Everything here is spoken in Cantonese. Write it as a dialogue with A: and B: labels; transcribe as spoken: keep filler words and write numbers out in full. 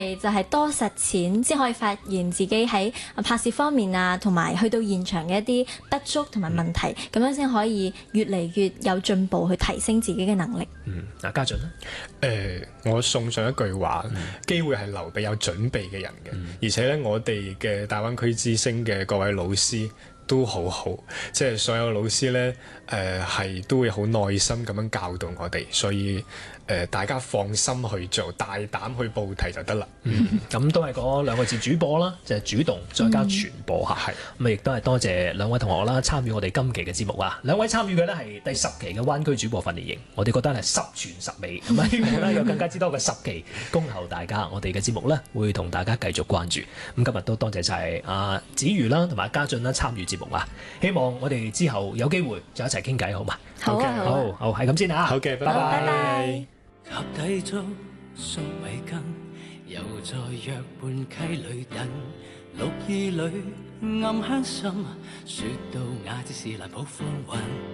A: 就係多實踐，先可以發現自己喺拍攝方面啊，同埋去到現場嘅一啲不足同埋問題，咁、嗯、樣先可以越嚟越有進步，去提升自己嘅能力。
B: 嗯，嗱，家俊咧，
C: 誒、呃，我送上一句話，嗯、機會係留俾有準備嘅人嘅，嗯、而且咧，我哋嘅大灣區之星嘅各位老師都好好，即係所有老師咧，誒、呃、係都會好耐心咁樣教導我哋，所以。誒、呃，大家放心去做，大膽去報題就得啦。
B: 嗯，咁都係嗰兩個字主播啦，就係、是、主動再加傳播嚇。係咁啊，亦都係多謝兩位同學啦，參與我哋今期嘅節目啊。兩位參與嘅呢係第十期嘅灣區主播訓練營，我哋覺得係十全十美。咁啊，希望呢有更加之多嘅十期恭候大家。我哋嘅節目呢會同大家繼續關注。咁今日都多謝晒阿子瑜啦，同埋家俊啦參與節目啊。希望我哋之後有機會再一齊傾偈，好嘛？
A: 好啊，
B: 好，好，係咁先啊。
C: 好嘅，拜
A: 拜。
D: 合體粥粟米羹，又在約伴溪裏等，綠意裏暗香滲，說到雅致是難抱風韻。